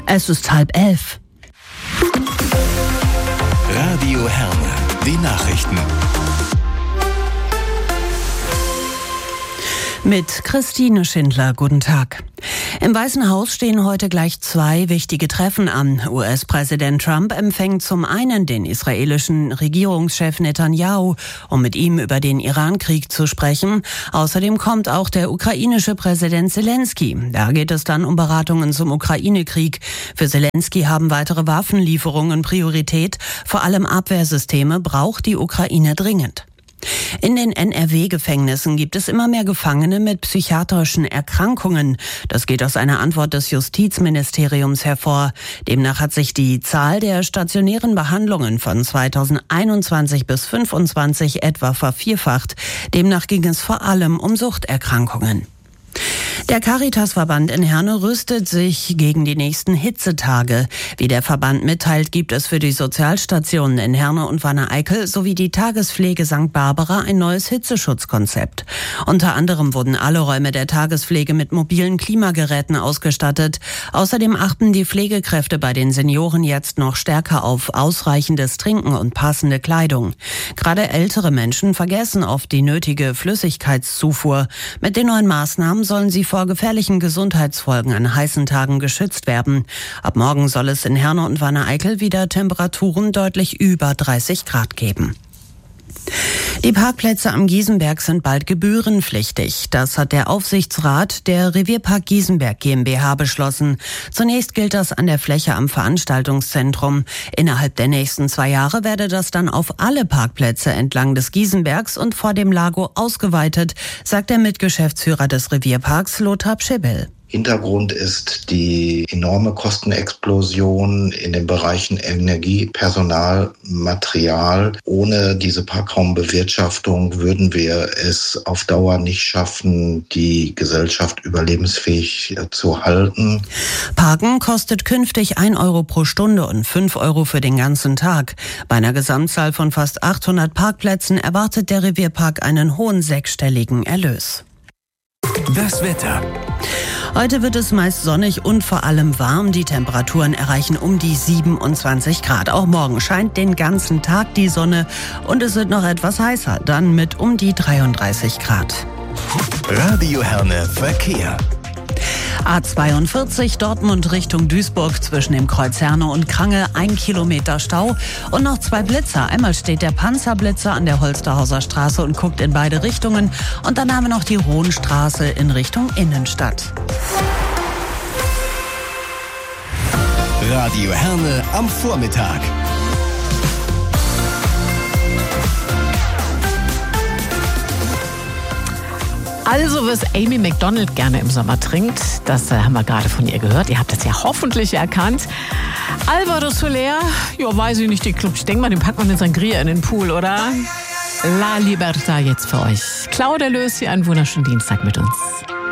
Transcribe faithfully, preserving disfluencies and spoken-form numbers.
Es ist halb elf. Radio Herne, die Nachrichten. Mit Christine Schindler, guten Tag. Im Weißen Haus stehen heute gleich zwei wichtige Treffen an. U S-Präsident Trump empfängt zum einen den israelischen Regierungschef Netanyahu, um mit ihm über den Iran-Krieg zu sprechen. Außerdem kommt auch der ukrainische Präsident Zelensky. Da geht es dann um Beratungen zum Ukraine-Krieg. Für Zelensky haben weitere Waffenlieferungen Priorität. Vor allem Abwehrsysteme braucht die Ukraine dringend. In den N R W-Gefängnissen gibt es immer mehr Gefangene mit psychiatrischen Erkrankungen. Das geht aus einer Antwort des Justizministeriums hervor. Demnach hat sich die Zahl der stationären Behandlungen von zweitausendeinundzwanzig bis zweitausendfünfundzwanzig etwa vervierfacht. Demnach ging es vor allem um Suchterkrankungen. Der Caritasverband in Herne rüstet sich gegen die nächsten Hitzetage. Wie der Verband mitteilt, gibt es für die Sozialstationen in Herne und Wanne-Eickel sowie die Tagespflege Sankt Barbara ein neues Hitzeschutzkonzept. Unter anderem wurden alle Räume der Tagespflege mit mobilen Klimageräten ausgestattet. Außerdem achten die Pflegekräfte bei den Senioren jetzt noch stärker auf ausreichendes Trinken und passende Kleidung. Gerade ältere Menschen vergessen oft die nötige Flüssigkeitszufuhr. Mit den neuen Maßnahmen sollen sie vor gefährlichen Gesundheitsfolgen an heißen Tagen geschützt werden. Ab morgen soll es in Herne und Wanne-Eickel wieder Temperaturen deutlich über dreißig Grad geben. Die Parkplätze am Giesenberg sind bald gebührenpflichtig. Das hat der Aufsichtsrat der Revierpark Giesenberg GmbH beschlossen. Zunächst gilt das an der Fläche am Veranstaltungszentrum. Innerhalb der nächsten zwei Jahre werde das dann auf alle Parkplätze entlang des Giesenbergs und vor dem Lago ausgeweitet, sagt der Mitgeschäftsführer des Revierparks Lothar Pschibel. Hintergrund ist die enorme Kostenexplosion in den Bereichen Energie, Personal, Material. Ohne diese Parkraumbewirtschaftung würden wir es auf Dauer nicht schaffen, die Gesellschaft überlebensfähig zu halten. Parken kostet künftig ein Euro pro Stunde und fünf Euro für den ganzen Tag. Bei einer Gesamtzahl von fast achthundert Parkplätzen erwartet der Revierpark einen hohen sechsstelligen Erlös. Das Wetter. Heute wird es meist sonnig und vor allem warm. Die Temperaturen erreichen um die siebenundzwanzig Grad. Auch morgen scheint den ganzen Tag die Sonne und es wird noch etwas heißer, dann mit um die dreiunddreißig Grad. Radio Herne Verkehr. A zweiundvierzig Dortmund Richtung Duisburg zwischen dem Kreuz Herne und Krange, ein Kilometer Stau und noch zwei Blitzer. Einmal steht der Panzerblitzer an der Holsterhauser Straße und guckt in beide Richtungen und dann haben wir noch die Rohnstraße in Richtung Innenstadt. Radio Herne am Vormittag. Also, was Amy Macdonald gerne im Sommer trinkt, das äh, haben wir gerade von ihr gehört. Ihr habt das ja hoffentlich erkannt. Alvaro Soler, ja, weiß ich nicht, die Club. Ich denke mal, den packt man mit Sangria in den Pool, oder? La Libertad jetzt für euch. Claudia Lösi, einen wunderschönen Dienstag mit uns.